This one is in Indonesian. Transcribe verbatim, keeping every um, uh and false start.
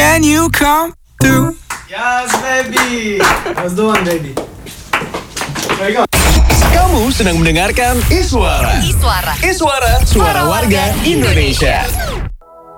when you come through. Yes, baby. That's the one, baby. There you go. Kamu sedang mendengarkan Iswara. Iswara. Iswara, suara warga Indonesia.